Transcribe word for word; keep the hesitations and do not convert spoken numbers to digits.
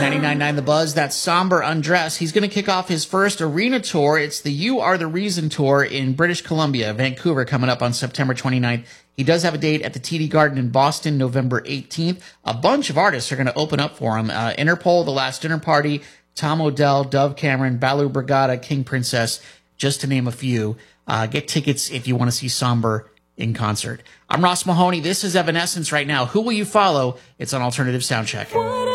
ninety-nine point nine The Buzz, that's Somber Undress. He's going to kick off his first arena tour. It's the You Are the Reason tour in British Columbia, Vancouver, coming up on September twenty-ninth. He does have a date at the T D Garden in Boston, November eighteenth. A bunch of artists are going to open up for him. Uh, Interpol, The Last Dinner Party, Tom Odell, Dove Cameron, Balu Brigada, King Princess, just to name a few. Uh, get tickets if you want to see Somber in concert. I'm Ross Mahoney. This is Evanescence right now. Who will you follow? It's on Alternative Soundcheck.